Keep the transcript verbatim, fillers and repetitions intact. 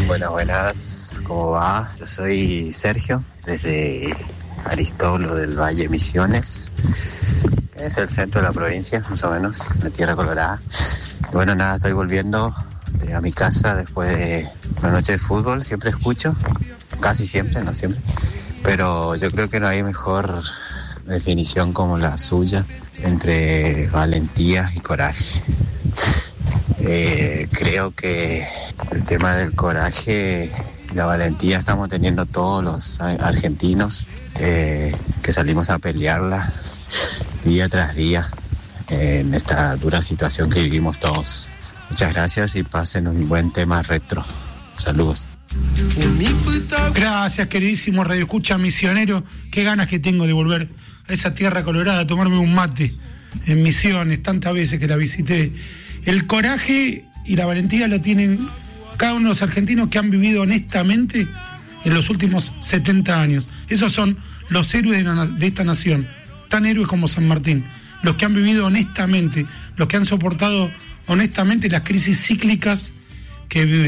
Buenas, buenas, ¿cómo va? Yo soy Sergio, desde Aristóbulo del Valle, Misiones. Es el centro de la provincia, más o menos, la Tierra Colorada. Y bueno, nada, estoy volviendo a mi casa después de una noche de fútbol. Siempre escucho, casi siempre, no siempre. Pero yo creo que no hay mejor definición como la suya entre valentía y coraje. Eh, creo que el tema del coraje y la valentía estamos teniendo todos los argentinos eh, que salimos a pelearla día tras día eh, en esta dura situación que vivimos todos. Muchas gracias y pasen un buen tema retro. Saludos. Gracias, queridísimo Radio Escucha Misionero. Qué ganas que tengo de volver a esa tierra colorada, a tomarme un mate en Misiones, tantas veces que la visité. El coraje y la valentía lo tienen cada uno de los argentinos que han vivido honestamente en los últimos setenta años. Esos son los héroes de, la, de esta nación, tan héroes como San Martín, los que han vivido honestamente, los que han soportado honestamente las crisis cíclicas que vive